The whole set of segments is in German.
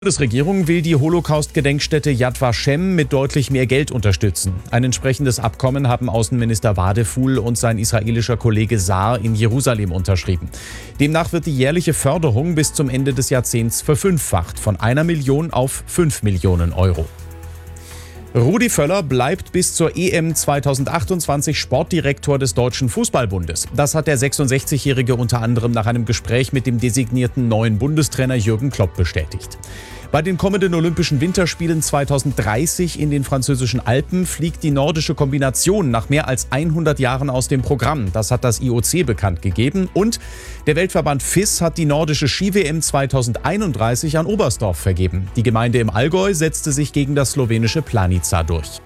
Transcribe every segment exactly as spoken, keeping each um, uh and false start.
Die Bundesregierung will die Holocaust-Gedenkstätte Yad Vashem mit deutlich mehr Geld unterstützen. Ein entsprechendes Abkommen haben Außenminister Wadefuhl und sein israelischer Kollege Saar in Jerusalem unterschrieben. Demnach wird die jährliche Förderung bis zum Ende des Jahrzehnts verfünffacht, von einer Million auf fünf Millionen Euro. Rudi Völler bleibt bis zur E M zweitausendachtundzwanzig Sportdirektor des Deutschen Fußballbundes. Das hat der sechsundsechzigjährige unter anderem nach einem Gespräch mit dem designierten neuen Bundestrainer Jürgen Klopp bestätigt. Bei den kommenden Olympischen Winterspielen zweitausenddreißig in den französischen Alpen fliegt die nordische Kombination nach mehr als hundert Jahren aus dem Programm. Das hat das I O C bekannt gegeben. Und der Weltverband F I S hat die nordische Ski-W M zweitausendeinunddreißig an Oberstdorf vergeben. Die Gemeinde im Allgäu setzte sich gegen das slowenische Planica durch.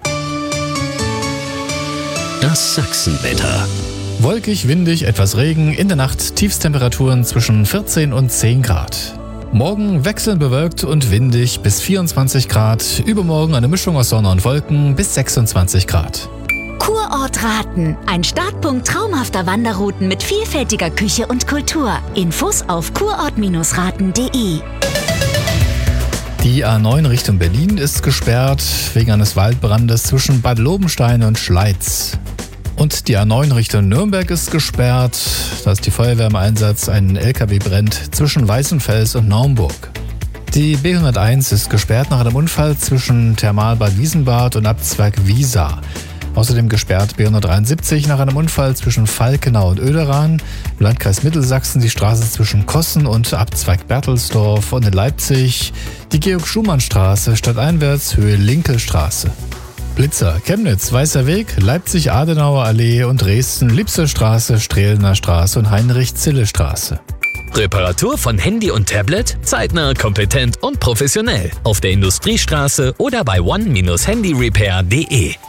Das Sachsenwetter. Wolkig, windig, etwas Regen, in der Nacht Tiefstemperaturen zwischen vierzehn und zehn Grad. Morgen wechselnd bewölkt und windig bis vierundzwanzig Grad. Übermorgen eine Mischung aus Sonne und Wolken bis sechsundzwanzig Grad. Kurort Raten. Ein Startpunkt traumhafter Wanderrouten mit vielfältiger Küche und Kultur. Infos auf kurort raten punkt de. Die A neun Richtung Berlin ist gesperrt wegen eines Waldbrandes zwischen Bad Lobenstein und Schleiz. Und die A neun Richtung Nürnberg ist gesperrt. Da ist die Feuerwehr im Einsatz. Ein L K W brennt zwischen Weißenfels und Naumburg. Die B hunderteins ist gesperrt nach einem Unfall zwischen Thermalbad Wiesenbad und Abzweig Wiesa. Außerdem gesperrt B hundertdreiundsiebzig nach einem Unfall zwischen Falkenau und Oederan. Im Landkreis Mittelsachsen die Straße zwischen Kossen und Abzweig Bertelsdorf. Und in Leipzig die Georg-Schumann-Straße stadteinwärts Höhe Linkelstraße. Blitzer, Chemnitz, Weißer Weg, Leipzig, Adenauer Allee und Dresden, Liebster Straße, Strehlener Straße und Heinrich-Zille-Straße. Reparatur von Handy und Tablet? Zeitnah, kompetent und professionell. Auf der Industriestraße oder bei one Handy Repair punkt de.